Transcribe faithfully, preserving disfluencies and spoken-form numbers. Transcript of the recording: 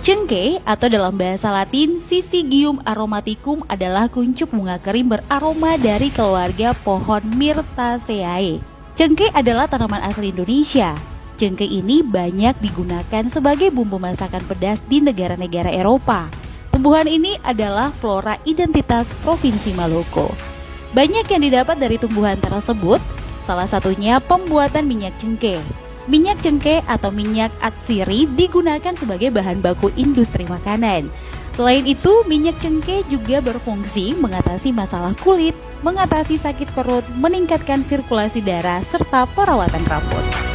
Cengkeh atau dalam bahasa Latin Syzygium aromaticum adalah kuncup bunga kering beraroma dari keluarga pohon Myrtaceae. Cengkeh adalah tanaman asli Indonesia. Cengkeh ini banyak digunakan sebagai bumbu masakan pedas di negara-negara Eropa. Tumbuhan ini adalah flora identitas Provinsi Maluku. Banyak yang didapat dari tumbuhan tersebut, salah satunya pembuatan minyak cengkeh. Minyak cengkeh atau minyak atsiri digunakan sebagai bahan baku industri makanan. Selain itu, minyak cengkeh juga berfungsi mengatasi masalah kulit, mengatasi sakit perut, meningkatkan sirkulasi darah, serta perawatan rambut.